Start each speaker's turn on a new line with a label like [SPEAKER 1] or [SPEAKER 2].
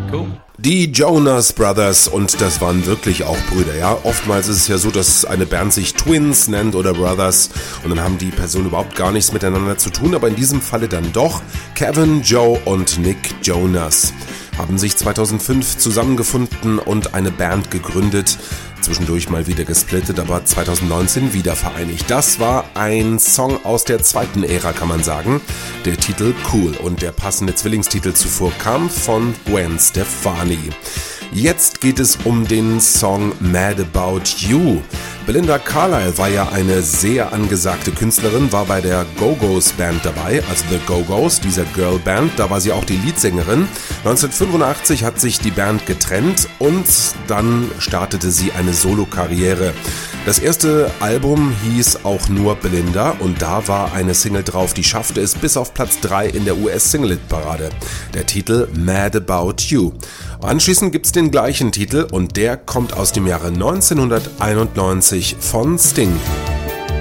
[SPEAKER 1] Cool.
[SPEAKER 2] Die Jonas Brothers, und das waren wirklich auch Brüder, ja. Oftmals ist es ja so, dass eine Band sich Twins nennt oder Brothers und dann haben die Personen überhaupt gar nichts miteinander zu tun, aber in diesem Falle dann doch. Kevin, Joe und Nick Jonas haben sich 2005 zusammengefunden und eine Band gegründet. Zwischendurch mal wieder gesplittet, aber 2019 wieder vereinigt. Das war ein Song aus der zweiten Ära, kann man sagen. Der Titel Cool und der passende Zwillingstitel zuvor kam von Gwen Stefani. Jetzt geht es um den Song Mad About You. Belinda Carlisle war ja eine sehr angesagte Künstlerin, war bei der Go-Go's Band dabei, also The Go-Go's, dieser Girl-Band, da war sie auch die Leadsängerin. 1985 hat sich die Band getrennt und dann startete sie eine Solo-Karriere. Das erste Album hieß auch nur Belinda und da war eine Single drauf, die schaffte es bis auf Platz 3 in der US-Single-Parade. Der Titel Mad About You. Anschließend gibt's den gleichen Titel und der kommt aus dem Jahre 1991 von Sting.